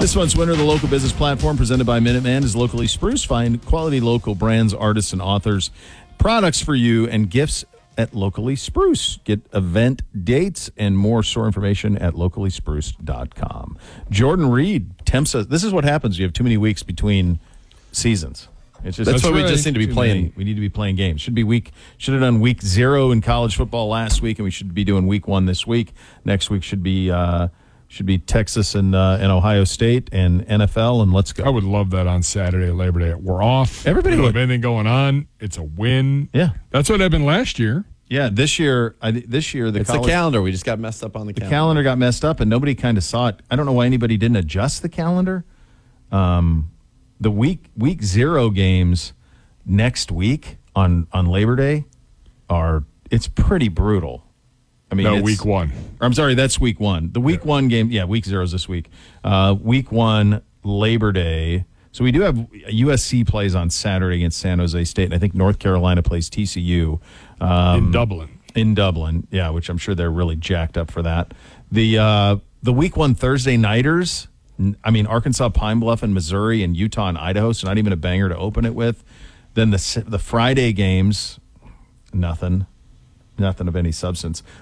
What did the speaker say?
This month's winner of the Local Business Platform, presented by Minuteman, is Locally Spruce. Find quality local brands, artists, and authors, products for you, and gifts at Locally Spruce. Get event dates and more store information at locallyspruce.com. Jordan Reed tempts us. This is what happens. You have too many weeks between seasons. It's just, That's why we just need to be playing. We need to be playing games. Should have done week 0 in college football last week, and we should be doing week 1 this week. Next week should be Texas and Ohio State and NFL, and let's go. I would love that on Saturday, Labor Day. We're off. Everybody we don't would. have anything going on. It's a win. Yeah. That's what happened last year. Yeah, this year the It's the calendar. We just got messed up on the calendar. The calendar got messed up, and nobody kind of saw it. I don't know why anybody didn't adjust the calendar. The week 0 games next week on Labor Day it's pretty brutal. I mean, week 1. I'm sorry, that's week 1. The week 1 game, week 0 is this week. Week 1, Labor Day. So we do have USC plays on Saturday against San Jose State, and I think North Carolina plays TCU. In Dublin. In Dublin, yeah, which I'm sure they're really jacked up for that. The week 1 Thursday nighters, I mean, Arkansas, Pine Bluff, and Missouri, and Utah and Idaho, so not even a banger to open it with. Then the Friday games, nothing of any substance.